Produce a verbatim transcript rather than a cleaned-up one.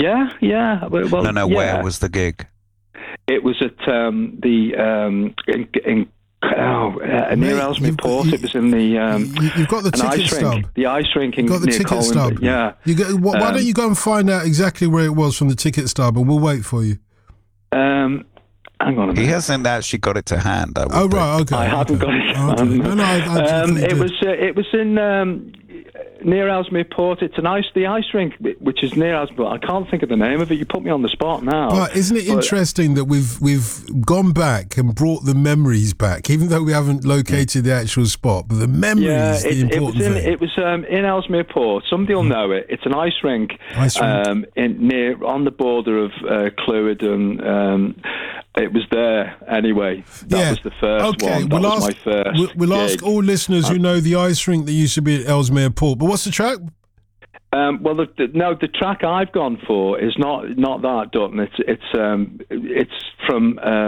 Yeah, yeah. Well, No, no. yeah. Where was the gig? It was at um, the um, in, in oh, uh, near Mate, Ellesmere you've got- Port. you- It was in the um, You, you've got the an ticket ice stub. rink. The ice rink in You've got the near ticket Colwyn. stub. Yeah. You go, wh- why Um, don't you go and find out exactly where it was from the ticket stub, and we'll wait for you. Um, hang on a minute. He hasn't actually got it to hand. I would Oh think. right, okay. I haven't okay. got it. Okay. Um, No, no, I, I, I um, thought you it did. was uh, it was in um, near Ellesmere Port. It's an ice the ice rink which is near Ellesmere. I can't think of the name of it. You put me on the spot now. But isn't it But- interesting that we've we've gone back and brought the memories back, even though we haven't located the actual spot, but the memories Yeah, is the it, it was important in thing. it was um, in Ellesmere Port. Somebody will know it. It's an ice rink, Ice rink. Um, in near on the border of uh, Clwyd, and um, it was there anyway. That yeah. was the first okay. one. That We'll was ask, my first. We'll, we'll ask gig. all listeners who know the ice rink that used to be at Ellesmere Port. But what's the track? Um, well, the, the, no, the track I've gone for is not not that, Dutton. It's it's um, it's from. Um,